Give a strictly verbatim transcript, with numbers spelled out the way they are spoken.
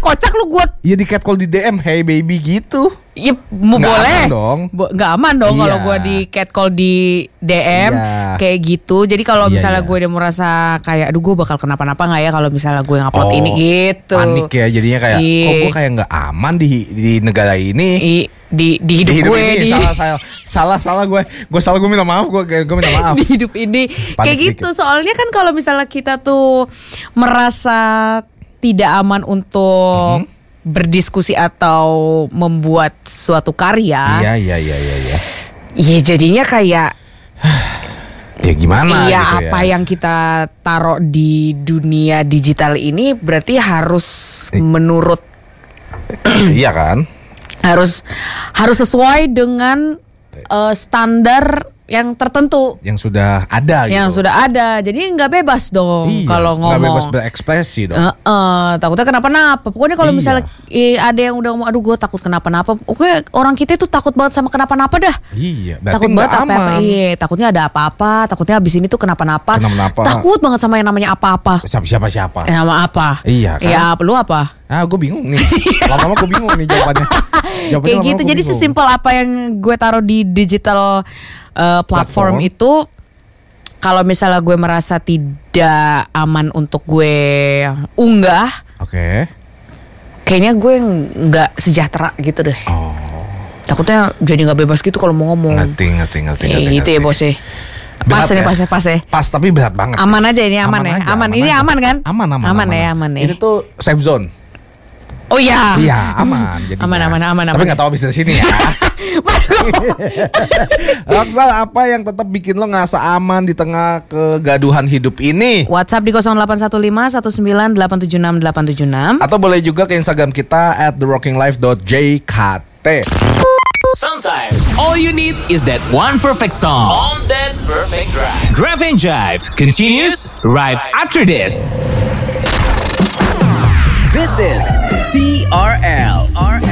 kocak lu gue. Iya di catcall di D M, hey baby gitu. Iya mau Nggak boleh aman dong. Bo- Nggak aman dong Iya. kalau gue di catcall di D M Iya. kayak gitu. Jadi kalau Iya, misalnya iya. gue udah merasa kayak aduh gue bakal kenapa-napa nggak ya kalau misalnya gue ngupload Oh, ini gitu. Panik ya jadinya kayak Iya. kok gue kayak nggak aman di di negara ini. I, di di hidup, Di hidup gue ini di, salah salah salah salah gue gue salah gue minta maaf gue gue minta maaf. di hidup ini Panik kayak gitu. Soalnya kan kalau misalnya kita tuh merasa tidak aman untuk Mhm. berdiskusi atau membuat suatu karya, Iya iya iya iya iya. ya jadinya kayak Ya gimana iya gitu apa ya. yang kita taruh di dunia digital ini berarti harus Eh. menurut Iya kan? harus harus sesuai dengan eh, standar yang tertentu Yang sudah ada yang gitu. sudah ada. Jadi nggak bebas dong Iya, kalau nggak ngomong. bebas berekspresi dong. Heeh, takutnya kenapa-napa. Pokoknya kalau Iya. misalnya eh, ada yang udah ngomong, aduh gue takut kenapa-napa. Oke, orang kita itu takut banget sama kenapa-napa dah. Iya, berarti Takut nggak banget apa-apa. aman. Iya, takutnya ada apa-apa. Takutnya abis ini tuh kenapa-napa. Kenapa-napa. Takut banget sama yang namanya apa-apa. Siapa siapa siapa? Eh, sama apa? Iya kan? Iya, apa lu apa? Ah, gue bingung nih. Lama-lama gue bingung nih jawabannya. Jawabannya Kayak lama-lama gitu. gua Jadi bingung. sesimpel apa yang gue taruh di digital uh, platform, Platform. itu, kalau misalnya gue merasa tidak aman untuk gue unggah, Oke. kayaknya gue nggak sejahtera gitu deh. Oh, Takutnya jadi nggak bebas gitu kalau mau ngomong. ngerti ngerti ngerti Kayak ngerti. gitu ya ngerti. bos ya. Pas Berat ini ya? pas ya pas ya. Pas tapi berat banget. Aman aja ini aman, ya. aja, Aman ini aja. aman kan? Aman aman Aman ya, aman ya. Ini tuh safe zone. Oh iya. Iya aman. Jadinya. Aman, aman, aman, Tapi aman. nggak tahu habis dari sini ya. Roxal, apa yang tetap bikin lo ngerasa aman di tengah kegaduhan hidup ini? WhatsApp di nol delapan satu lima satu sembilan delapan tujuh enam delapan tujuh enam. Atau boleh juga ke Instagram kita at the rocking life dot j k t. Sometimes all you need is that one perfect song on that perfect drive. Drive and Jive continues right after this. This is T R L